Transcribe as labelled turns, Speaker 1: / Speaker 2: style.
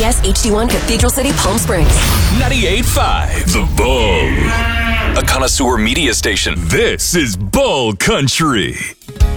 Speaker 1: KBS HD1 Cathedral City, Palm Springs.
Speaker 2: 98.5 The Bull. A connoisseur media station. This is Bull Country.